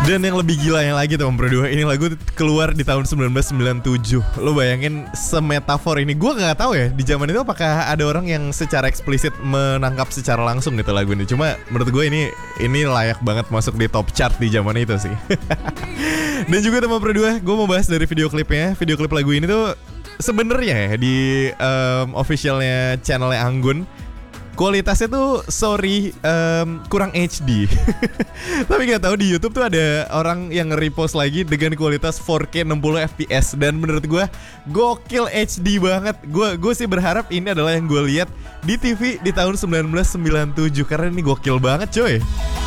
Dan yang lebih gilanya lagi teman berdua, ini lagu keluar di tahun 1997. Lo bayangin semetafor ini. Gue gak tahu ya di zaman itu apakah ada orang yang secara eksplisit menangkap secara langsung gitu lagu ini. Cuma menurut gue ini layak banget masuk di top chart di zaman itu sih. Dan juga teman berdua, gue mau bahas dari video klipnya. Video klip lagu ini tuh sebenarnya ya di officialnya channelnya Anggun, kualitasnya tuh kurang HD. Tapi gak tahu di YouTube tuh ada orang yang nge-repost lagi dengan kualitas 4K 60 fps. Dan menurut gue gokil HD banget. Gue sih berharap ini adalah yang gue lihat di TV di tahun 1997, karena ini gokil banget coy.